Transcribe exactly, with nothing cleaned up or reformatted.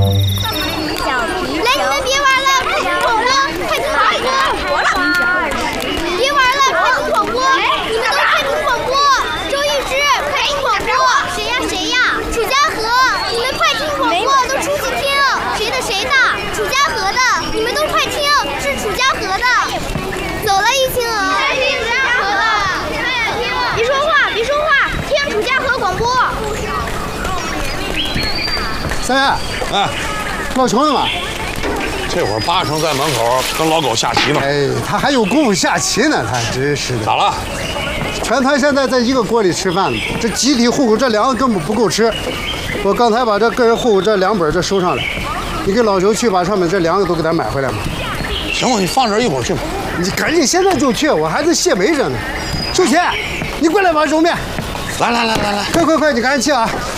来，你们别玩了，快听广播，快听广播！别玩了，快听广播！你们都快听广播！周玉芝，快听广播！谁呀谁呀？楚家河，你们快听广播，都出去听！谁的谁的？楚家河的，你们都快听，是楚家河的。走了，一清娥。楚家河的，别说话，别说话，听楚家河广播。 三爷， 哎， 老穷了吗？ 这会儿八成在门口跟老狗下棋呢。 哎，他还有功夫下棋呢，他真是的。 咋了？ 全团现在在一个锅里吃饭呢，这集体户口这粮根本不够吃。我刚才把这个人户口这两本这收上来，你给老周去把上面这粮都给他买回来嘛。 行了，你放这儿一会儿去吧。 你赶紧现在就去，我还在卸煤着呢。秀琴，你过来把揉面。 来来来来来， 快快快，你赶紧去啊！